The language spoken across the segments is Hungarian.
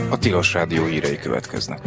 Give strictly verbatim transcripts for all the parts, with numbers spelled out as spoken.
A Tilos Rádió hírei következnek.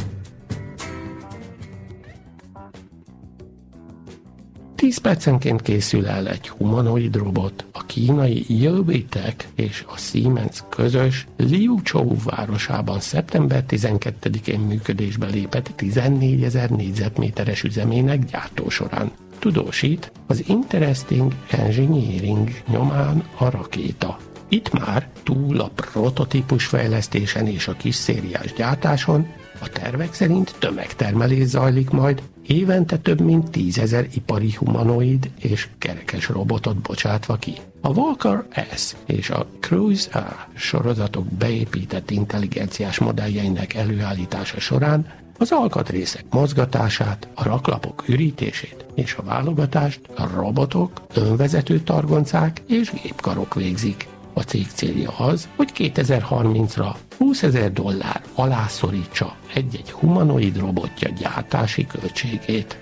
tíz percenként készül el egy humanoid robot, a kínai Youbi-Tech és a Siemens közös Liuzhou városában szeptember tizenkettedikén működésbe lépett tizennégyezer négyzetméteres üzemének gyártó során. Tudósít az Interesting Engineering nyomán a rakéta. Itt már túl a prototípus fejlesztésen és a kis szériás gyártáson, a tervek szerint tömegtermelés zajlik majd, évente több mint tízezer ipari humanoid és kerekes robotot bocsátva ki. A Walker S és a Cruise A sorozatok beépített intelligenciás modelljeinek előállítása során az alkatrészek mozgatását, a raklapok ürítését és a válogatást a robotok, önvezető targoncák és gépkarok végzik. A cég célja az, hogy kétezer-harmincra húszezer dollár alá szorítsa egy-egy humanoid robotja gyártási költségét.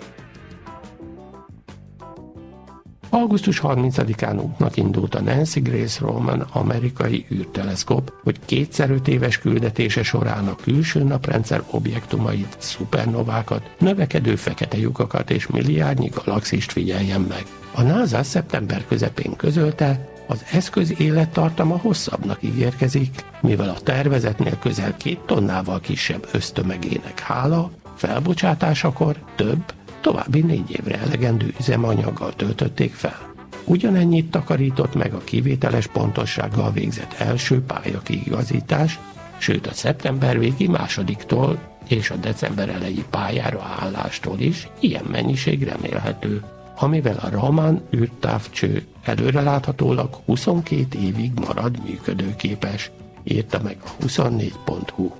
augusztus harmincadikán útnak indult a Nancy Grace Roman amerikai űrteleszkóp, hogy kétszer öt éves küldetése során a külső naprendszer objektumait, szupernovákat, növekedő fekete lyukakat és milliárdnyi galaxist figyeljen meg. A NASA szeptember közepén közölte, az eszköz élettartama hosszabbnak ígérkezik, mivel a tervezetnél közel két tonnával kisebb össztömegének hála, felbocsátásakor több, további négy évre elegendő üzemanyaggal töltötték fel. Ugyanennyit takarított meg a kivételes pontossággal végzett első pályakiigazítás, sőt a szeptember végi másodiktól és a december eleji pályára állástól is ilyen mennyiség remélhető, amivel a Raman űrtávcső előreláthatólag huszonkét évig marad működőképes, írta meg a huszonnégy pont hu.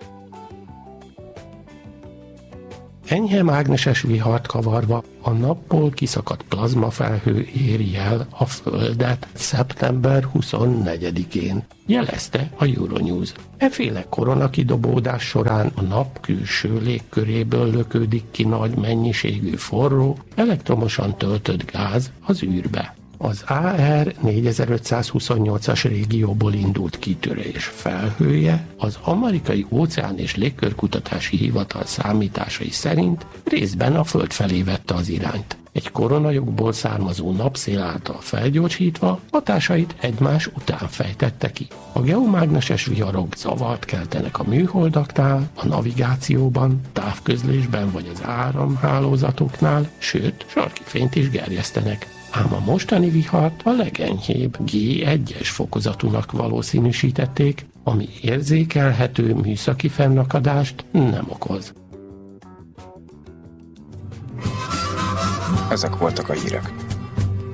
Enyhe mágneses vihart kavarva a napból kiszakadt plazmafelhő éri el a Földet szeptember huszonnegyedikén, jelezte a Euronews. Efféle koronakidobódás során a nap külső légköréből lökődik ki nagy mennyiségű forró, elektromosan töltött gáz az űrbe. Az á er négyezer-ötszázhuszonnyolcas régióból indult kitörés felhője az amerikai óceán és légkörkutatási hivatal számításai szerint részben a Föld felé vette az irányt. Egy koronajukból származó napszél által felgyorsítva hatásait egymás után fejtette ki. A geomágneses viharok zavart keltenek a műholdaknál, a navigációban, távközlésben vagy az áramhálózatoknál, sőt, sarki fényt is gerjesztenek. Ám a mostani vihart a legenyhébb gé egyes fokozatúnak valószínűsítették, ami érzékelhető műszaki fennakadást nem okoz. Ezek voltak a hírek.